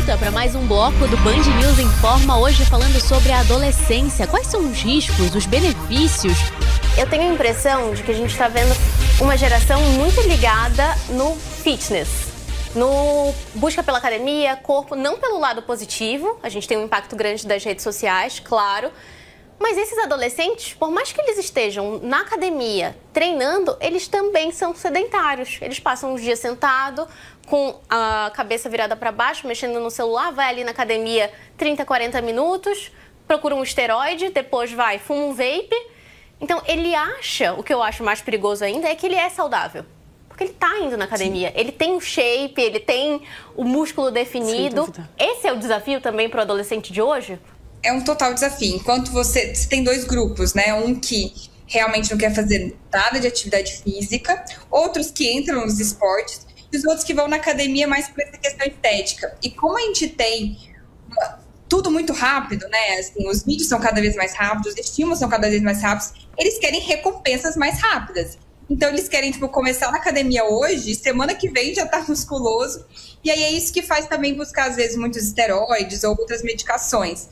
volta para mais um bloco do Band News Informa, hoje falando sobre a adolescência. Quais são os riscos, os benefícios? Eu tenho a impressão de que a gente está vendo uma geração muito ligada no fitness, no busca pela academia, corpo, não pelo lado positivo. A gente tem um impacto grande das redes sociais, claro. Mas esses adolescentes, por mais que eles estejam na academia treinando, eles também são sedentários. Eles passam os dias sentados, com a cabeça virada para baixo, mexendo no celular, vai ali na academia 30, 40 minutos, procura um esteroide, depois vai, fuma um vape. Então, ele acha, o que eu acho mais perigoso ainda, é que ele é saudável. Porque ele está indo na academia, Sim. Ele tem o shape, ele tem o músculo definido. Esse é o desafio também para o adolescente de hoje? É um total desafio. Enquanto você tem dois grupos, né? Um que realmente não quer fazer nada de atividade física, outros que entram nos esportes, e os outros que vão na academia mais por essa questão estética. E como a gente tem tudo muito rápido, né? Assim, os vídeos são cada vez mais rápidos, os estímulos são cada vez mais rápidos, eles querem recompensas mais rápidas. Então, eles querem, começar na academia hoje, semana que vem já tá musculoso, e aí é isso que faz também buscar, às vezes, muitos esteroides ou outras medicações.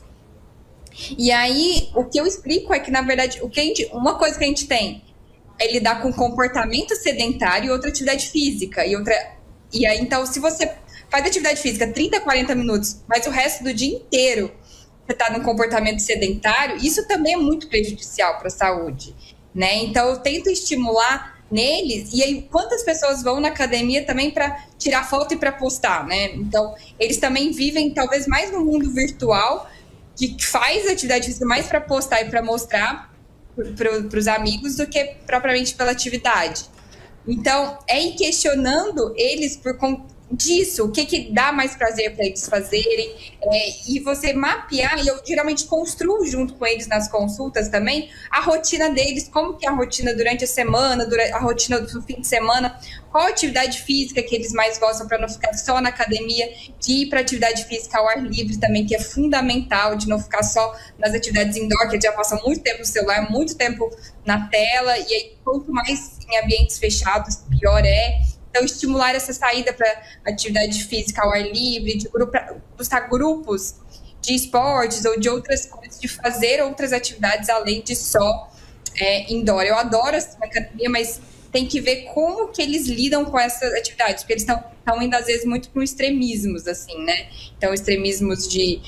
E aí, o que eu explico é que, na verdade, uma coisa que a gente tem é lidar com comportamento sedentário e outra atividade física. E aí, então, se você faz atividade física 30, 40 minutos, mas o resto do dia inteiro você está num comportamento sedentário, isso também é muito prejudicial para a saúde, né? Então, eu tento estimular neles, e aí quantas pessoas vão na academia também para tirar foto e para postar, né? Então, eles também vivem talvez mais no mundo virtual, que faz atividade física mais para postar e para mostrar para os amigos do que propriamente pela atividade. Então, é ir questionando eles por conta disso, o que dá mais prazer para eles fazerem, e você mapear, e eu geralmente construo junto com eles nas consultas também, a rotina deles, como que é a rotina durante a semana, a rotina do fim de semana, qual atividade física que eles mais gostam para não ficar só na academia, de ir para atividade física ao ar livre também, que é fundamental, de não ficar só nas atividades indoor, que eles já passam muito tempo no celular, muito tempo na tela, e aí quanto mais em ambientes fechados, pior é. Então, estimular essa saída para atividade física ao ar livre, buscar grupos de esportes ou de outras coisas, de fazer outras atividades além de só indoor. Eu adoro essa academia, mas tem que ver como que eles lidam com essas atividades, porque eles estão indo, às vezes, muito para extremismos, assim, né? Então, extremismos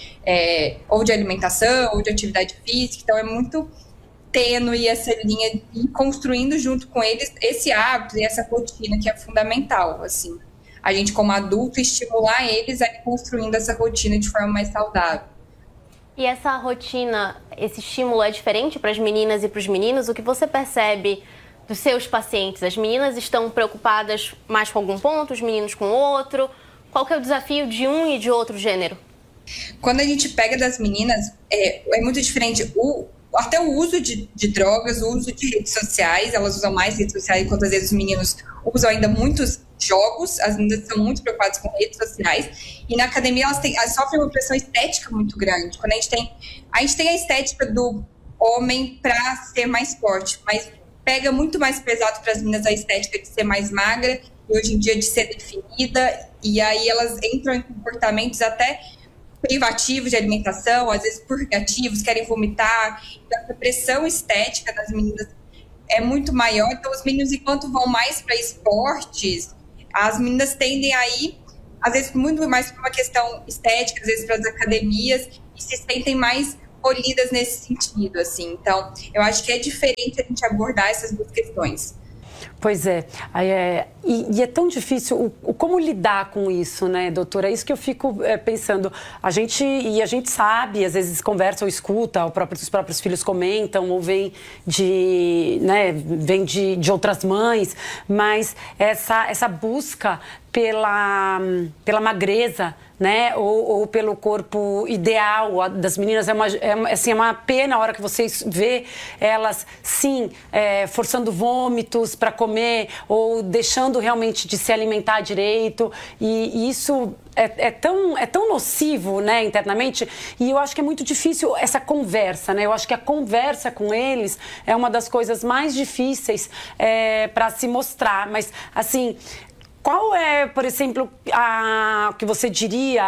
ou de alimentação, ou de atividade física. Então, é muito tênue essa linha e construindo junto com eles esse hábito e essa rotina que é fundamental, assim. A gente, como adulto, estimular eles a ir construindo essa rotina de forma mais saudável. E essa rotina, esse estímulo é diferente para as meninas e para os meninos? O que você percebe dos seus pacientes? As meninas estão preocupadas mais com algum ponto, os meninos com outro? Qual que é o desafio de um e de outro gênero? Quando a gente pega das meninas, é muito diferente até o uso de drogas, o uso de redes sociais, elas usam mais redes sociais, enquanto às vezes os meninos usam ainda muitos jogos, as meninas são muito preocupadas com redes sociais, e na academia elas sofrem uma pressão estética muito grande. Quando a gente tem a estética do homem para ser mais forte, mas pega muito mais pesado para as meninas a estética de ser mais magra, e hoje em dia de ser definida, e aí elas entram em comportamentos até privativos de alimentação, às vezes purgativos, querem vomitar. Então, a pressão estética das meninas é muito maior. Então, os meninos, enquanto vão mais para esportes, as meninas tendem a ir, às vezes, muito mais para uma questão estética, às vezes para as academias, e se sentem mais polidas nesse sentido, assim. Então, eu acho que é diferente a gente abordar essas duas questões. Pois é, e é tão difícil como lidar com isso, né, doutora? É isso que eu fico pensando. A gente sabe, às vezes conversa ou escuta, os próprios filhos comentam, ou vem de outras mães, mas essa busca pela magreza, né, ou pelo corpo ideal das meninas, é uma pena a hora que você vê elas, sim, forçando vômitos para comer, ou deixando realmente de se alimentar direito, e isso é tão nocivo, né, internamente, e eu acho que é muito difícil essa conversa, né, eu acho que a conversa com eles é uma das coisas mais difíceis para se mostrar, mas, assim, qual é, por exemplo, que você diria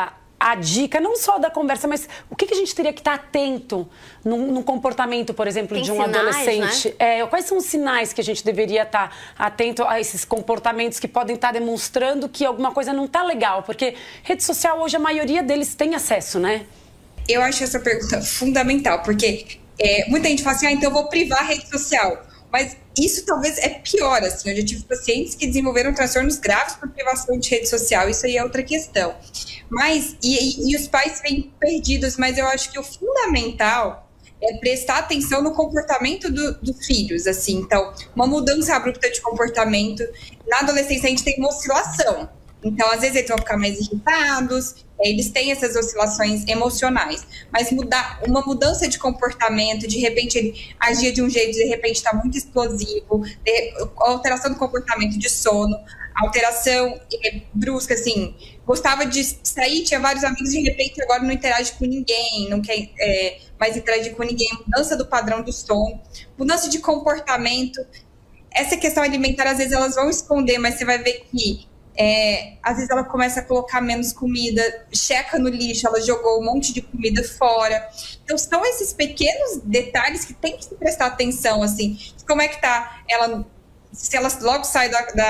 a dica, não só da conversa, mas o que a gente teria que estar atento no comportamento, por exemplo, de um adolescente? Né? Quais são os sinais que a gente deveria estar atento a esses comportamentos que podem estar demonstrando que alguma coisa não está legal? Porque rede social, hoje, a maioria deles tem acesso, né? Eu acho essa pergunta fundamental, porque muita gente fala assim, então eu vou privar a rede social. Mas isso talvez é pior, assim. Eu já tive pacientes que desenvolveram transtornos graves por privação de rede social. Isso aí é outra questão. Mas, e os pais vêm perdidos, mas eu acho que o fundamental é prestar atenção no comportamento dos filhos, assim. Então, uma mudança abrupta de comportamento. Na adolescência, a gente tem uma oscilação. Então, às vezes, eles vão ficar mais irritados, eles têm essas oscilações emocionais. Mas uma mudança de comportamento, de repente ele agia de um jeito, de repente está muito explosivo, alteração do comportamento de sono, alteração brusca, assim, gostava de sair, tinha vários amigos, de repente agora não interage com ninguém, não quer mais interagir com ninguém, mudança do padrão do sono, mudança de comportamento. Essa questão alimentar, às vezes elas vão esconder, mas você vai ver que às vezes ela começa a colocar menos comida, checa no lixo, ela jogou um monte de comida fora. Então são esses pequenos detalhes que tem que se prestar atenção, assim, como é que tá ela, se ela logo sai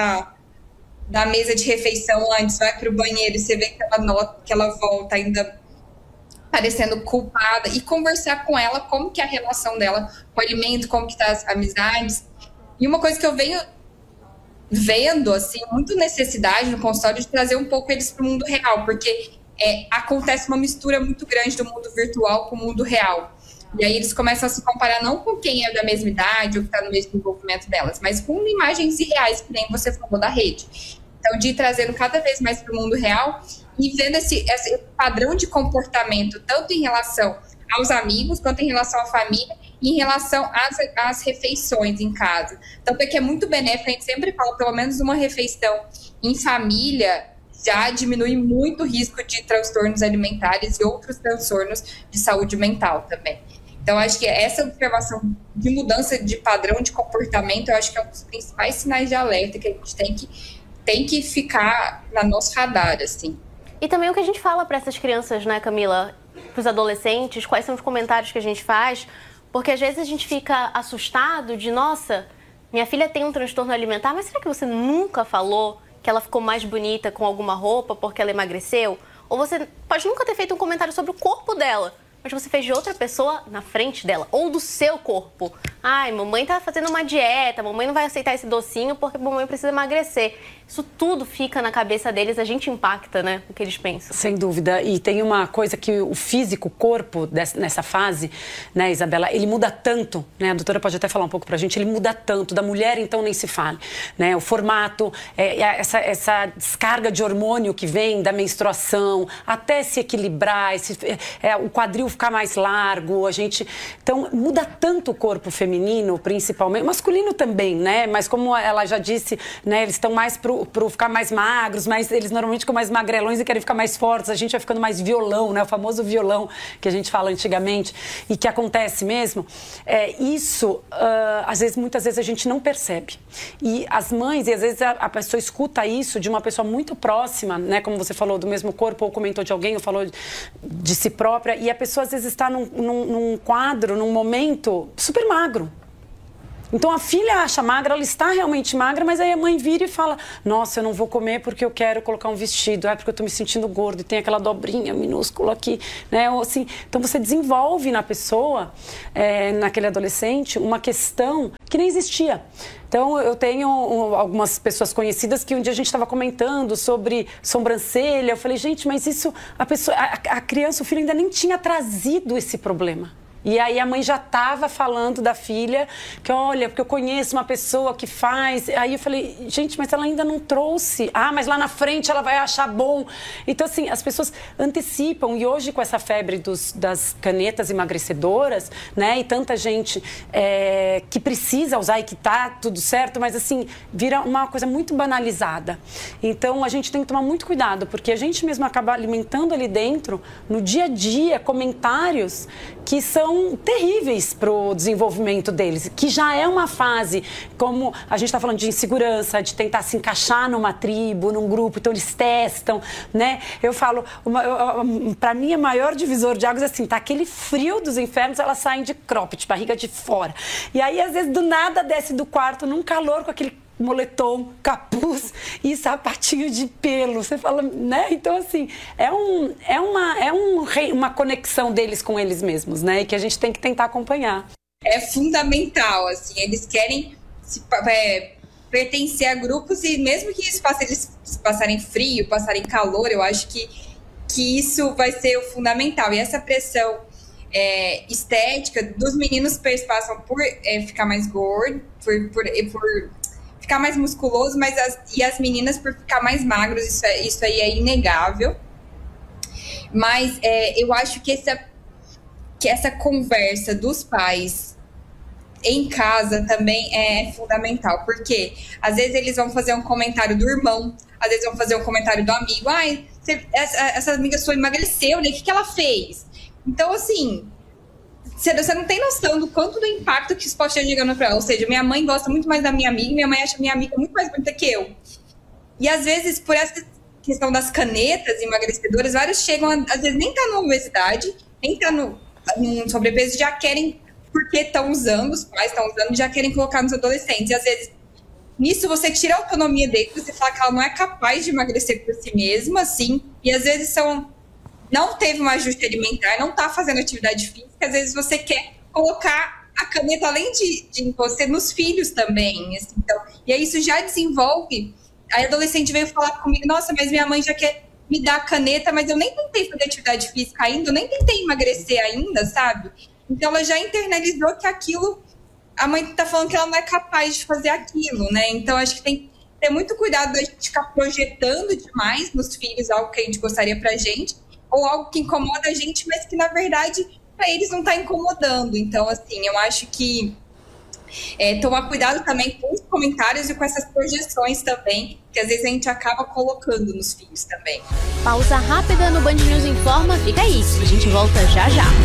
da mesa de refeição antes, vai pro banheiro e você vê que ela nota que ela volta ainda parecendo culpada, e conversar com ela como que é a relação dela com o alimento, como que tá as amizades. E uma coisa que eu venho vendo, assim, muito necessidade no consultório de trazer um pouco eles para o mundo real, porque acontece uma mistura muito grande do mundo virtual com o mundo real. E aí eles começam a se comparar não com quem é da mesma idade ou que está no mesmo envolvimento delas, mas com imagens irreais, que nem você falou da rede. Então, de ir trazendo cada vez mais para o mundo real e vendo esse padrão de comportamento, tanto em relação aos amigos, quanto em relação à família, e em relação às refeições em casa. Tanto é que é muito benéfico, a gente sempre fala, pelo menos uma refeição em família já diminui muito o risco de transtornos alimentares e outros transtornos de saúde mental também. Então, acho que essa observação de mudança de padrão de comportamento, eu acho que é um dos principais sinais de alerta que a gente tem que ficar na nosso radar, assim. E também o que a gente fala para essas crianças, né, Camila, para os adolescentes, quais são os comentários que a gente faz, porque às vezes a gente fica assustado de, nossa, minha filha tem um transtorno alimentar, mas será que você nunca falou que ela ficou mais bonita com alguma roupa porque ela emagreceu? Ou você pode nunca ter feito um comentário sobre o corpo dela, mas você fez de outra pessoa na frente dela, ou do seu corpo. Ai, mamãe tá fazendo uma dieta, mamãe não vai aceitar esse docinho porque mamãe precisa emagrecer. Isso tudo fica na cabeça deles, a gente impacta, né, o que eles pensam. Sem dúvida. E tem uma coisa que o físico, o corpo, nessa fase, né, Isabela, ele muda tanto, né, a doutora pode até falar um pouco pra gente, ele muda tanto. Da mulher, então, nem se fale, né, o formato, essa descarga de hormônio que vem da menstruação, até se equilibrar, o quadril ficar mais largo, então, muda tanto o corpo feminino, principalmente, masculino também, né, mas como ela já disse, né, eles estão mais pro ficar mais magros, mas eles normalmente ficam mais magrelões e querem ficar mais fortes, a gente vai ficando mais violão, né, o famoso violão que a gente fala antigamente, e que acontece mesmo, isso, muitas vezes a gente não percebe. E as mães, e às vezes a pessoa escuta isso de uma pessoa muito próxima, né, como você falou, do mesmo corpo, ou comentou de alguém, ou falou de si própria, e a pessoa às vezes está num quadro, num momento super magro. Então a filha acha magra, ela está realmente magra, mas aí a mãe vira e fala, nossa, eu não vou comer porque eu quero colocar um vestido, porque eu estou me sentindo gordo e tem aquela dobrinha minúscula aqui, né? Ou assim, então você desenvolve na pessoa, naquele adolescente, uma questão que nem existia. Então, eu tenho algumas pessoas conhecidas que um dia a gente estava comentando sobre sobrancelha, eu falei, gente, mas isso, a criança, o filho ainda nem tinha trazido esse problema. E aí a mãe já estava falando da filha, que olha, porque eu conheço uma pessoa que faz. Aí eu falei, gente, mas ela ainda não trouxe. Ah, mas lá na frente ela vai achar bom. Então, assim, as pessoas antecipam. E hoje, com essa febre das canetas emagrecedoras, né, e tanta gente que precisa usar e que tá tudo certo, mas, assim, vira uma coisa muito banalizada. Então, a gente tem que tomar muito cuidado, porque a gente mesmo acaba alimentando ali dentro, no dia a dia, comentários que são são terríveis para o desenvolvimento deles, que já é uma fase, como a gente está falando de insegurança, de tentar se encaixar numa tribo, num grupo, então eles testam, né? Eu falo, para mim, o maior divisor de águas é assim, tá aquele frio dos infernos, elas saem de cropped, barriga de fora. E aí, às vezes, do nada, desce do quarto num calor com aquele moletom, capuz e sapatinho de pelo. Você fala, né? Então, assim, é uma conexão deles com eles mesmos, né? E que a gente tem que tentar acompanhar. É fundamental, assim, eles querem pertencer a grupos e mesmo que isso faça eles passarem frio, passarem calor, eu acho que isso vai ser o fundamental. E essa pressão estética dos meninos passam por ficar mais gordo, por ficar mais musculoso, mas as meninas por ficar mais magros, isso aí é inegável. Mas eu acho que essa conversa dos pais em casa também é fundamental, porque às vezes eles vão fazer um comentário do irmão, às vezes vão fazer um comentário do amigo, essa amiga sua emagreceu, né? O que ela fez? Então, assim, você não tem noção do quanto do impacto que isso pode ter chegando pra ela. Ou seja, minha mãe gosta muito mais da minha amiga, minha mãe acha minha amiga muito mais bonita que eu. E às vezes, por essa questão das canetas emagrecedoras, vários chegam, às vezes nem tá na obesidade, nem tá no sobrepeso, já querem, porque estão usando, os pais estão usando, já querem colocar nos adolescentes. E às vezes, nisso você tira a autonomia dele, você fala que ela não é capaz de emagrecer por si mesma, assim, e às vezes não teve um ajuste alimentar, não tá fazendo atividade física, às vezes você quer colocar a caneta, além de você, nos filhos também, assim, então, e aí isso já desenvolve. Aí a adolescente veio falar comigo, nossa, mas minha mãe já quer me dar a caneta, mas eu nem tentei fazer atividade física ainda, eu nem tentei emagrecer ainda, sabe? Então ela já internalizou que aquilo, a mãe tá falando que ela não é capaz de fazer aquilo, né? Então acho que tem que ter muito cuidado da gente ficar projetando demais nos filhos algo que a gente gostaria pra gente, ou algo que incomoda a gente, mas que na verdade para eles não tá incomodando. Então, assim, eu acho que tomar cuidado também com os comentários e com essas projeções também, que às vezes a gente acaba colocando nos filhos também. Pausa rápida no Band News Informa, fica aí, a gente volta já já.